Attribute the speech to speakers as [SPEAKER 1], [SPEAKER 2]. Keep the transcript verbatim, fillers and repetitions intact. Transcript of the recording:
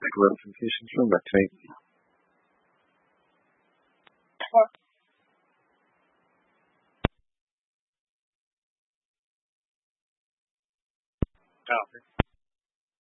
[SPEAKER 1] take a little confusion from back to me. Oh, okay.